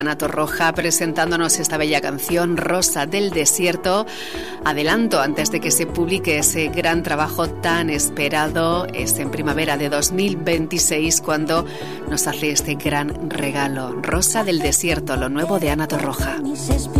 Ana Torroja presentándonos esta bella canción Rosa del Desierto. Adelanto antes de que se publique ese gran trabajo tan esperado, es en primavera de 2026 cuando nos hace este gran regalo. Rosa del Desierto, lo nuevo de Ana Torroja.